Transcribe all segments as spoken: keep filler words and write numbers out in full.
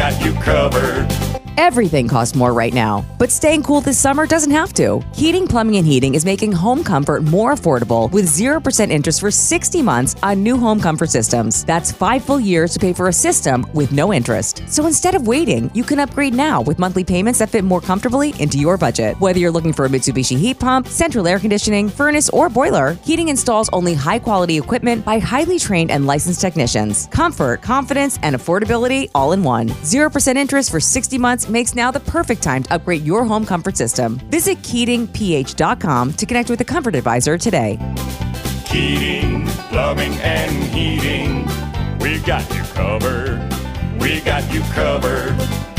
got you covered. Everything costs more right now, but staying cool this summer doesn't have to. Heating, Plumbing, and Heating is making home comfort more affordable with zero percent interest for sixty months on new home comfort systems. That's five full years to pay for a system with no interest. So instead of waiting, you can upgrade now with monthly payments that fit more comfortably into your budget. Whether you're looking for a Mitsubishi heat pump, central air conditioning, furnace, or boiler, Heating installs only high-quality equipment by highly trained and licensed technicians. Comfort, confidence, and affordability all in one. zero percent interest for sixty months makes now the perfect time to upgrade your home comfort system. Visit Keating P H dot com to connect with a comfort advisor today. Heating, Plumbing, and Heating. We got you covered. We got you covered.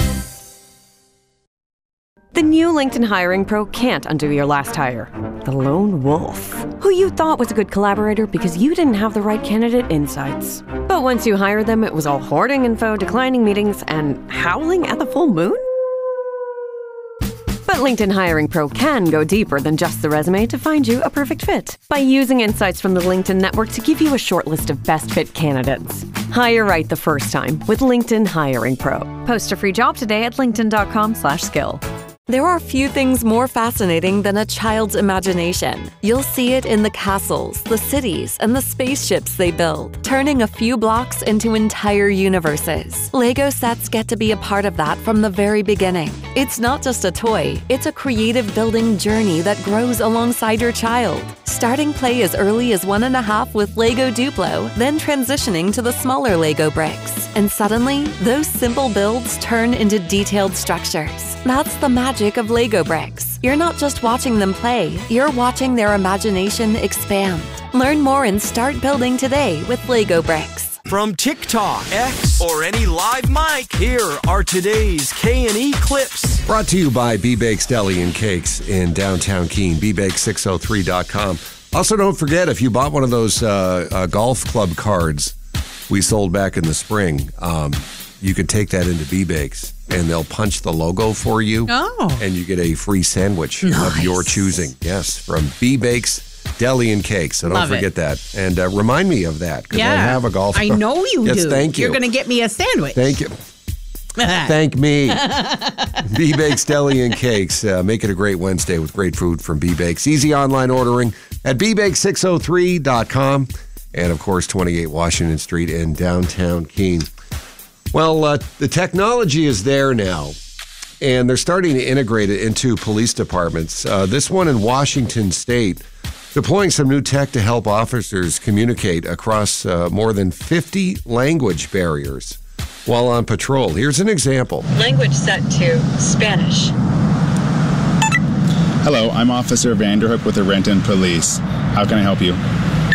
The new LinkedIn Hiring Pro can't undo your last hire. The lone wolf, who you thought was a good collaborator because you didn't have the right candidate insights. But once you hired them, it was all hoarding info, declining meetings, and howling at the full moon? But LinkedIn Hiring Pro can go deeper than just the resume to find you a perfect fit by using insights from the LinkedIn network to give you a short list of best fit candidates. Hire right the first time with LinkedIn Hiring Pro. Post a free job today at linkedin dot com slash skill. There are few things more fascinating than a child's imagination. You'll see it in the castles, the cities, and the spaceships they build, turning a few blocks into entire universes. Lego sets get to be a part of that from the very beginning. It's not just a toy, it's a creative building journey that grows alongside your child. Starting play as early as one and a half with Lego Duplo, then transitioning to the smaller Lego bricks. And suddenly, those simple builds turn into detailed structures. That's the magic of Lego bricks. You're not just watching them play, you're watching their imagination expand. Learn more and start building today with Lego bricks. From TikTok, X, or any live mic, here are today's K and E clips. Brought to you by B-Bakes Deli and Cakes in downtown Keene, b bake six oh three dot com. Also, don't forget, if you bought one of those uh, uh, golf club cards we sold back in the spring, um, you could take that into B-Bakes, and they'll punch the logo for you. Oh. And you get a free sandwich Nice. of your choosing. Yes, from B-Bakes Deli and Cakes. So don't Love forget it. that. And uh, remind me of that, because Yeah. I have a golf I know you yes, do. thank you. You're going to get me a sandwich. Thank you. Thank me. B-Bakes Deli and Cakes. Uh, make it a great Wednesday with great food from B-Bakes. Easy online ordering at b bake six oh three dot com. And, of course, twenty-eight Washington Street in downtown Keene. Well, uh, the technology is there now, and they're starting to integrate it into police departments. Uh, this one in Washington State, deploying some new tech to help officers communicate across uh, more than fifty language barriers while on patrol. Here's an example. Language set to Spanish. Hello, I'm Officer Vanderhook with the Renton Police. How can I help you?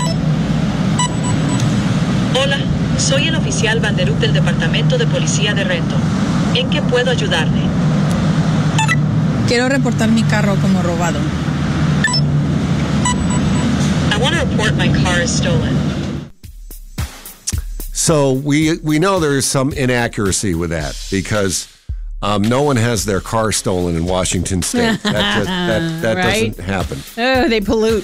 Hola, soy el oficial Vanderhook del Departamento de Policía de Renton. ¿En qué puedo ayudarle? Quiero reportar mi carro como robado. I want to report my car is stolen. So we we know there's some inaccuracy with that because um, no one has their car stolen in Washington State. That just, that, that Right? doesn't happen. Oh, they pollute.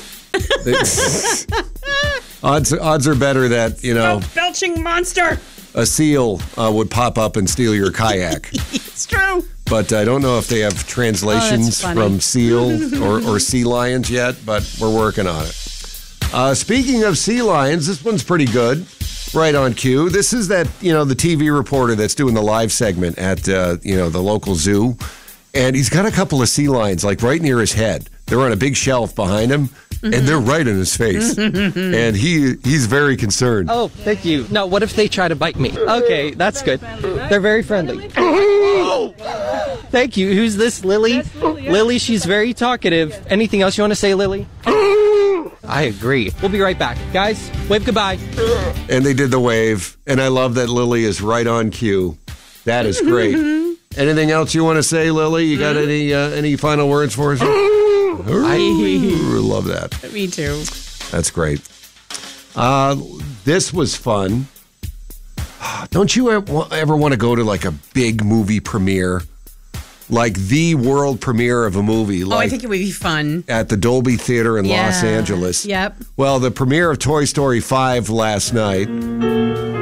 odds odds are better that, you know, Oh, belching monster. a seal uh, would pop up and steal your kayak. It's true. But I don't know if they have translations funny. from seal or, or sea lions yet, but we're working on it. Uh, speaking of sea lions, this one's pretty good. Right on cue. This is that, you know, the T V reporter that's doing the live segment at, uh, you know, the local zoo. And he's got a couple of sea lions, like right near his head. They're on a big shelf behind him, and they're right in his face. And he he's very concerned. Oh, thank you. Now, what if they try to bite me? Okay, that's good. They're very friendly. Thank you. Who's this, Lily? Lily, she's very talkative. Anything else you want to say, Lily? I agree. We'll be right back. Guys, wave goodbye. And they did the wave, and I love that Lily is right on cue. That is great. Anything else you want to say, Lily? You got any uh, any final words for us? I love that. Me too. That's great. Uh, this was fun. Don't you ever, ever want to go to like a big movie premiere? Like the world premiere of a movie. Like Oh, I think it would be fun. at the Dolby Theater in Yeah. Los Angeles. Yep. Well, the premiere of Toy Story five last night